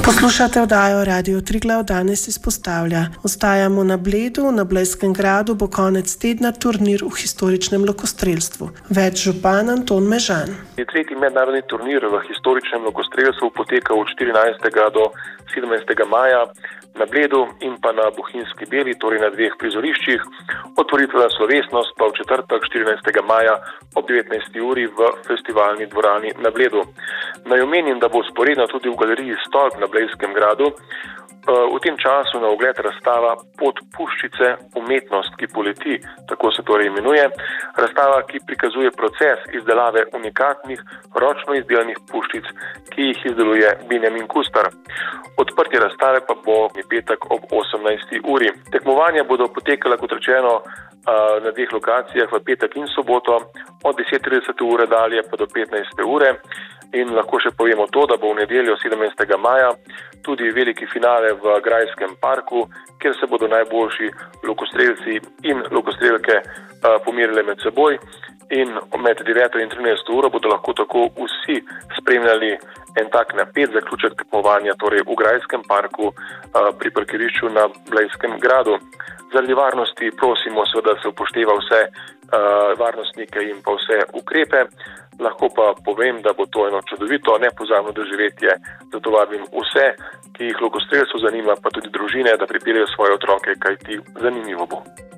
Poslušate oddajo Radio Triglav, danes izpostavlja. Ostajamo na Bledu, na Blejskem gradu bo konec tedna turnir v historičnem lokostrelstvu. Več župan Anton Mežan. Tretji mednarodni turnir v historičnem lokostrelstvu poteka od 14. do 17. maja na Bledu in pa na Bohinjski Beli, torej na dveh prizoriščih. Otvoritvena slovesnost pa v četrtek 14. maja ob 19. uri v festivalni dvorani na Bledu. Naj omenim, da bo sporedno tudi v galeriji Stolp na Blejskem gradu v tem času na ogled razstava Pot puščice umetnost, ki poleti, tako se torej imenuje. Razstava, ki prikazuje proces izdelave unikatnih, ročno izdelanih puščic, ki jih izdeluje Benjamin Kustar. Odprtje razstave pa bo petek ob 18. uri. Tekmovanja bodo potekala, kot rečeno, na dveh lokacijah v petek in soboto od 10:30 ure dalje pa do 15. ure. In lahko še povemo to, da bo v nedeljo 17. maja tudi veliki finale v Grajskem parku, kjer se bodo najboljši lokostrelci in lokostrelke pomerile med seboj. In med 9. in 13. uro bodo lahko tako vsi spremljali en tak napet zaključek tekmovanja, torej v Grajskem parku pri parkirišču na Blejskem gradu. Zaradi varnosti prosimo seveda, da se upošteva vse varnostnike in pa vse ukrepe. Lahko pa povem, da bo to eno čudovito, nepozabno doživetje. Zato vabim vse, ki jih lokostrelstvo zanima, pa tudi družine, da pripeljejo svoje otroke, kajti zanimivo bo.